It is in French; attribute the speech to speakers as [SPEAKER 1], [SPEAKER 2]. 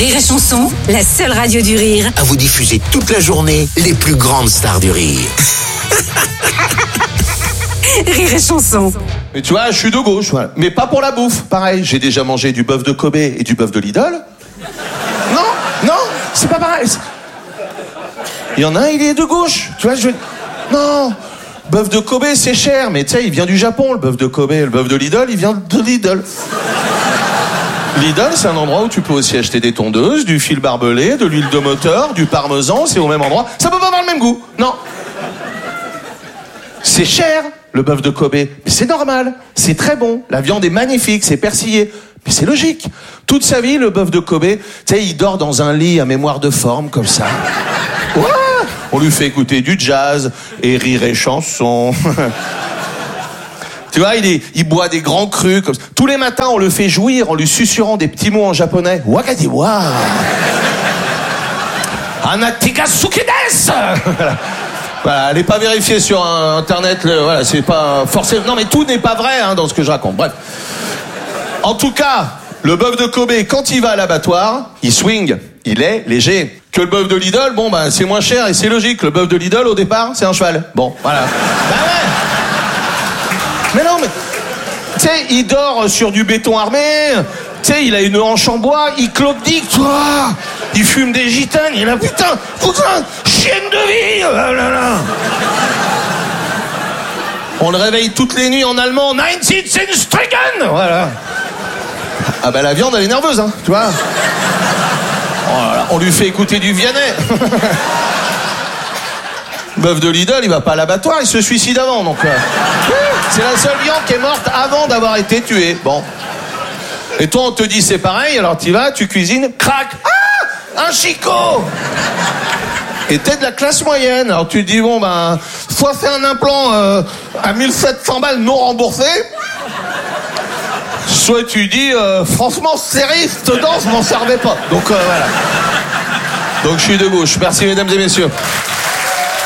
[SPEAKER 1] Rire et Chanson, la seule radio du rire.
[SPEAKER 2] À vous diffuser toute la journée les plus grandes stars du rire.
[SPEAKER 3] Rire et Chanson.
[SPEAKER 4] Mais tu vois, je suis de gauche, voilà. Mais pas pour la bouffe. Pareil, j'ai déjà mangé du bœuf de Kobe et du bœuf de Lidl. Non, c'est pas pareil. Il y en a un, il est de gauche. Tu vois, non, bœuf de Kobe, c'est cher, mais tu sais, il vient du Japon, le bœuf de Kobe. Le bœuf de Lidl, il vient de Lidl. Lidl, c'est un endroit où tu peux aussi acheter des tondeuses, du fil barbelé, de l'huile de moteur, du parmesan, c'est au même endroit. Ça peut pas avoir le même goût, non. C'est cher, le bœuf de Kobe, mais c'est normal, c'est très bon, la viande est magnifique, c'est persillé, mais c'est logique. Toute sa vie, le bœuf de Kobe, tu sais, il dort dans un lit à mémoire de forme, comme ça. Ouais, on lui fait écouter du jazz et rire et chanson. Tu vois, il boit des grands crus, comme ça. Tous les matins, on le fait jouir en lui susurrant des petits mots en japonais. Wakadiwa. Anatikasuki desu. Voilà, allez pas vérifier sur internet, voilà, c'est pas forcément. Non, mais tout n'est pas vrai dans ce que je raconte. Bref. En tout cas, le bœuf de Kobe, quand il va à l'abattoir, il swing, il est léger. Que le bœuf de Lidl, bon, bah, c'est moins cher et c'est logique. Le bœuf de Lidl, au départ, c'est un cheval. Bon, voilà. Bah ouais. Mais non, mais tu sais, il dort sur du béton armé. Tu sais, il a une hanche en bois, il clopdique, toi. Il fume des gitanes, il a putain, chienne de vie. Oh là là. On le réveille toutes les nuits en allemand. 19 Stricken. Voilà. Ah bah la viande, elle est nerveuse, tu vois. Oh là là, on lui fait écouter du Vianney. Bœuf de Lidl, il va pas à l'abattoir, il se suicide avant, donc... c'est la seule viande qui est morte avant d'avoir été tuée. Bon. Et toi, on te dit c'est pareil, alors tu vas, tu cuisines, crac. Ah, un chicot. Et t'es de la classe moyenne, alors tu te dis, bon, ben, soit fait un implant à 1700 balles non remboursé, soit tu dis, franchement, série, cette danse, m'en servait pas. Donc, voilà. Donc, je suis de gauche. Merci, mesdames et messieurs.